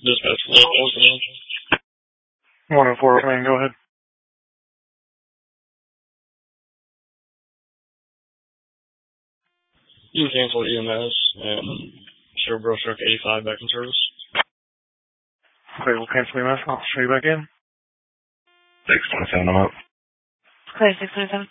Dispatch, open. 104, man, go ahead. You can cancel EMS and Sherbrooke Truck 85 back in service. Okay, we'll cancel EMS. I'll show you back in. 627, I'm up. Clear, 627.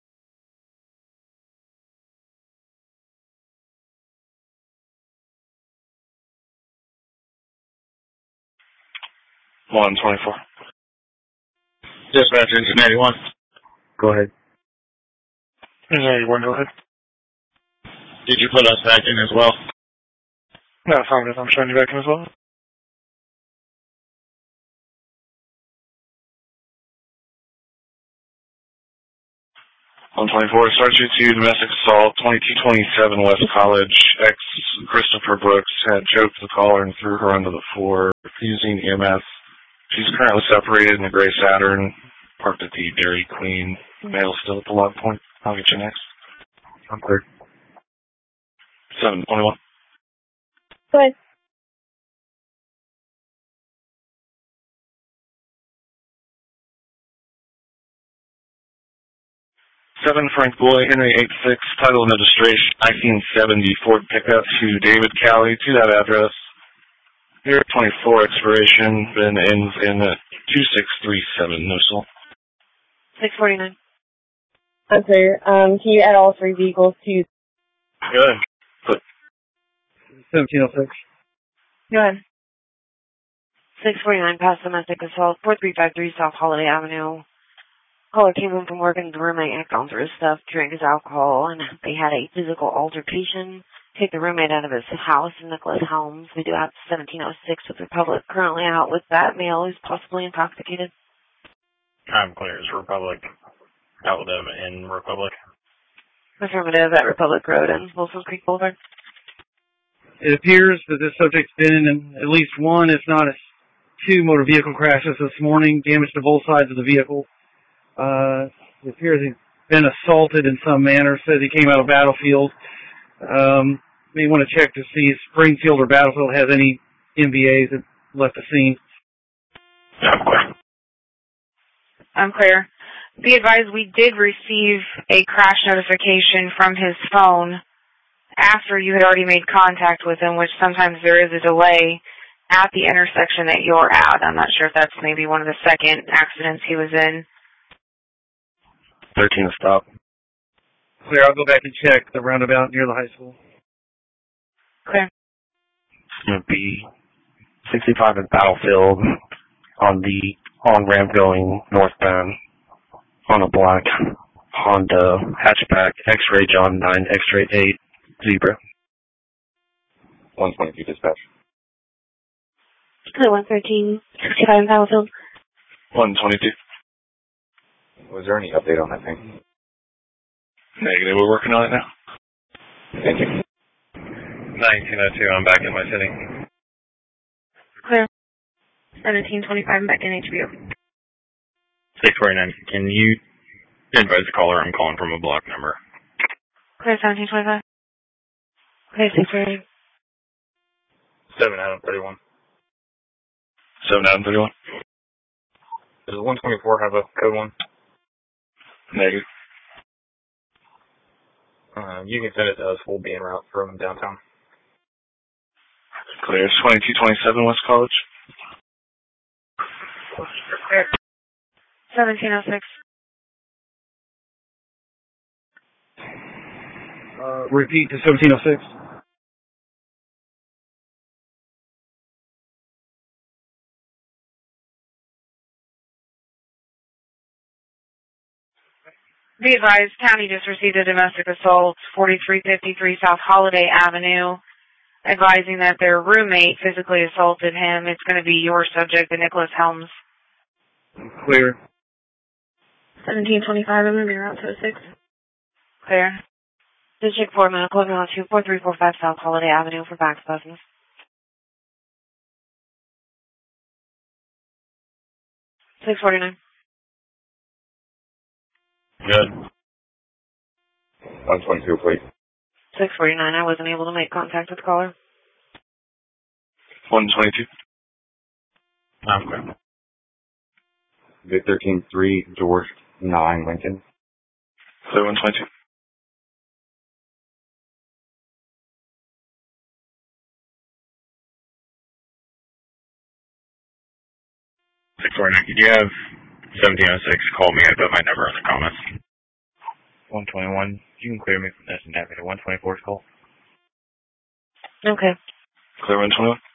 Dispatch, engine 81. Go ahead. Engine 81, go ahead. Did you put us back in as well? No, affirmative. I'm showing you back in as well. Starts you to domestic assault, 2227 West College. Christopher Brooks had choked the caller and threw her onto the floor using EMS. She's currently separated in a gray Saturn, parked at the Dairy Queen. Male still at the log point. I'll get you next. I'm cleared. 721. Go ahead. Seven Frank Boy, Henry 86, title and registration 1970 Ford pickup to David Calley to that address. Year 24 expiration, then ends in 2637. No soul. 649. I'm clear. Can you add all three vehicles to? Good. Put 1706. Go ahead. 649 past domestic assault, 4353 South Holiday Avenue. Caller came home from work and the roommate had gone through his stuff, drank his alcohol, and they had a physical altercation. Take the roommate out of his house in Nicholas Helms. We do have 1706 with Republic currently out with that male who's possibly intoxicated. I'm clear as Republic. Out with them in Republic. Affirmative at Republic Road and Wilson Creek Boulevard. It appears that this subject's been in at least one, if not two, motor vehicle crashes this morning, damage to both sides of the vehicle. It appears he's been assaulted in some manner. Says he came out of Battlefield. May want to check to see if Springfield or Battlefield has any MVAs that left the scene. I'm clear. Be advised, we did receive a crash notification from his phone after you had already made contact with him, which sometimes there is a delay at the intersection that you're at. I'm not sure if that's maybe one of the second accidents he was in. 13 stop. Clear, I'll go back and check the roundabout near the high school. Clear. It's going to be 65 at Battlefield on the on-ramp going northbound on a black Honda hatchback, X-ray John 9, X-ray 8, Zebra. 122 dispatch. Clear, 113, 65 Battlefield. 122. Was there any update on that thing? Negative, we're working on it now. Thank you. 1902, I'm back in my city. Clear. 1725, I'm back in HBO. 649, can you advise the caller I'm calling from a block number? Clear, 1725. Clear, 649. 7 Adam 31. 7 Adam 31. Does 124 have a code 1? Negative. You can send it to us. We'll be en route from downtown. Clear. 2227 West College. Clear. 1706. Repeat to 1706. Be advised, County just received a domestic assault, 4353 South Holiday Avenue, advising that their roommate physically assaulted him. It's going to be your subject, the Nicholas Helms. Clear. 1725, I'm going to be around 206. Clear. District 4, Medical Emergency 4345 South Holiday Avenue for back spasms. 649. Good. 122, please. 649, I wasn't able to make contact with the caller. 122. Okay. Victor King 3, George 9, Lincoln. Clear 122. Could you have 1706 call me? I put my number in the comments. 121. You can clear me from this and have me to 124's call. Okay. Clear 121.